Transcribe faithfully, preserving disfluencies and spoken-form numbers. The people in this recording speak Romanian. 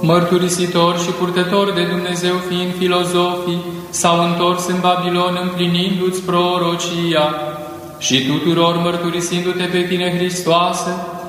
mărturisitori și purtători de Dumnezeu fiind filozofii, s-au întors în Babilon împlinindu-ți prorocia și tuturor mărturisindu-te pe tine, Hristoase,